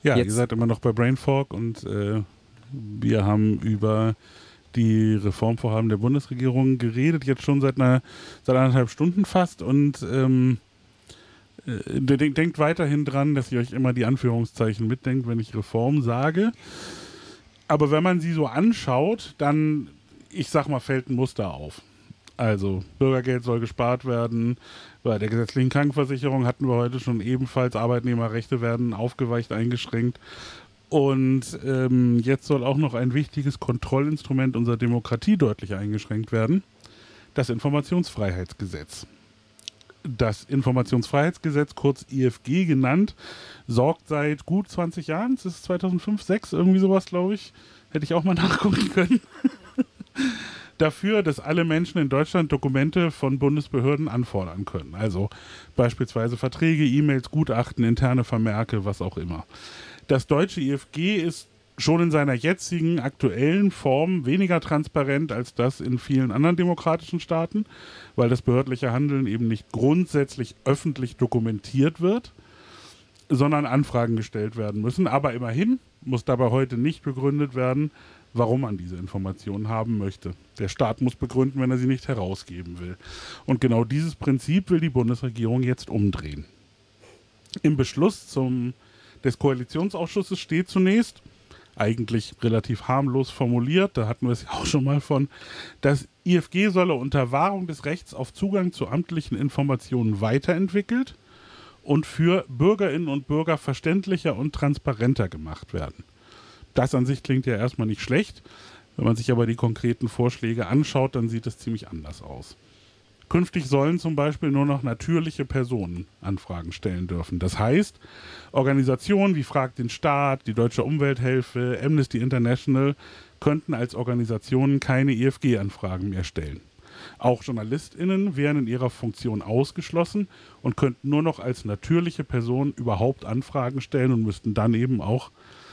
Ja, ihr Jetzt, seid immer noch bei Brainfork und wir haben über die Reformvorhaben der Bundesregierung geredet, jetzt schon seit 1,5 Stunden fast und denkt weiterhin dran, dass ihr euch immer die Anführungszeichen mitdenkt, wenn ich Reform sage. Aber wenn man sie so anschaut, dann, ich sag mal, fällt ein Muster auf. Also Bürgergeld soll gespart werden. Bei der gesetzlichen Krankenversicherung hatten wir heute schon ebenfalls. Arbeitnehmerrechte werden aufgeweicht, eingeschränkt. Und jetzt soll auch noch ein wichtiges Kontrollinstrument unserer Demokratie deutlich eingeschränkt werden. Das Informationsfreiheitsgesetz. Das Informationsfreiheitsgesetz, kurz IFG genannt, sorgt seit gut 20 Jahren, das ist 2005, 2006, irgendwie sowas, glaube ich, hätte ich auch mal nachgucken können, dafür, dass alle Menschen in Deutschland Dokumente von Bundesbehörden anfordern können. Also beispielsweise Verträge, E-Mails, Gutachten, interne Vermerke, was auch immer. Das deutsche IFG ist schon in seiner jetzigen aktuellen Form weniger transparent als das in vielen anderen demokratischen Staaten, weil das behördliche Handeln eben nicht grundsätzlich öffentlich dokumentiert wird, sondern Anfragen gestellt werden müssen. Aber immerhin muss dabei heute nicht begründet werden, warum man diese Informationen haben möchte. Der Staat muss begründen, wenn er sie nicht herausgeben will. Und genau dieses Prinzip will die Bundesregierung jetzt umdrehen. Im Beschluss des Koalitionsausschusses steht zunächst, eigentlich relativ harmlos formuliert, da hatten wir es ja auch schon mal von, das IFG solle unter Wahrung des Rechts auf Zugang zu amtlichen Informationen weiterentwickelt und für Bürgerinnen und Bürger verständlicher und transparenter gemacht werden. Das an sich klingt ja erstmal nicht schlecht. Wenn man sich aber die konkreten Vorschläge anschaut, dann sieht es ziemlich anders aus. Künftig sollen zum Beispiel nur noch natürliche Personen Anfragen stellen dürfen. Das heißt, Organisationen wie Frag den Staat, die Deutsche Umwelthilfe, Amnesty International könnten als Organisationen keine IFG-Anfragen mehr stellen. Auch JournalistInnen wären in ihrer Funktion ausgeschlossen und könnten nur noch als natürliche Person überhaupt Anfragen stellen und müssten dann eben auch